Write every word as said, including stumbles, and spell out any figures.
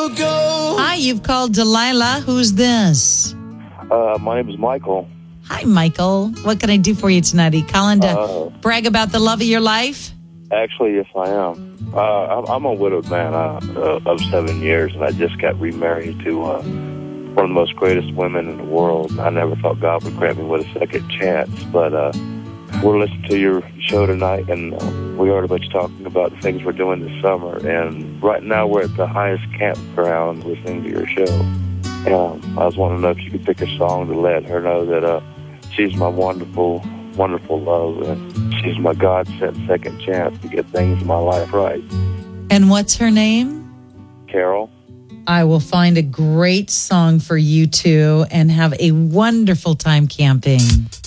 Hi, you've called Delilah. Who's this? Uh, my name is Michael. Hi, Michael. What can I do for you tonight? Are you calling to Uh, brag about the love of your life? Actually, yes, I am. Uh, I'm I'm a widowed man uh, uh, of seven years, and I just got remarried to uh, one of the most greatest women in the world. I never thought God would grant me with a second chance, but uh, we're listening to your show tonight, and uh, we heard about you talking about the things we're doing this summer. And right now, we're at the highest campground listening to your show. Um, I was wanting to know if you could pick a song to let her know that uh, she's my wonderful, wonderful love, and she's my God-sent second chance to get things in my life right. And what's her name? Carol? I will find a great song for you two and have a wonderful time camping.